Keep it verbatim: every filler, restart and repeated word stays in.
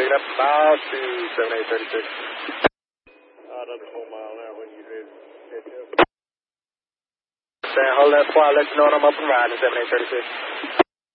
Picking up miles to seven eight thirty-six. Uh, another four mile an hour when you hit. Saying hold that fire, let you know when I'm up and riding, seven eight thirty-six.